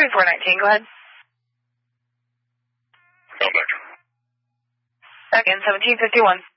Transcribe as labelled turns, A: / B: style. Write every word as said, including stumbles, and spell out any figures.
A: thirty-four nineteen, go ahead.
B: Call back.
A: Back in seventeen fifty-one.